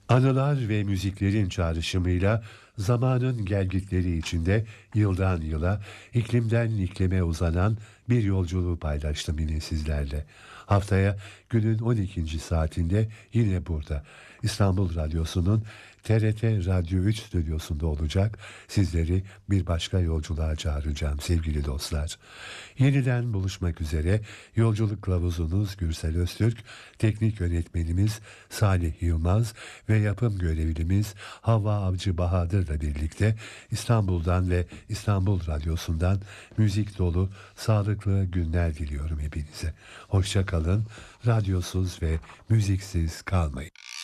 Anılar ve müziklerin çağrışımıyla zamanın gelgitleri içinde yıldan yıla, iklimden iklime uzanan bir yolculuğu paylaştım yine sizlerle. Haftaya günün 12. saatinde yine burada İstanbul Radyosu'nun TRT Radyo 3 stüdyosunda olacak. Sizleri bir başka yolculuğa çağıracağım sevgili dostlar. Yeniden buluşmak üzere yolculuk kılavuzunuz Gürsel Öztürk, teknik yönetmenimiz Salih Yılmaz ve yapım görevlimiz Havva Avcı Bahadır'la birlikte İstanbul'dan ve İstanbul Radyosu'ndan müzik dolu, sağlıklı günler diliyorum hepinize. Hoşça kalın, radyosuz ve müziksiz kalmayın.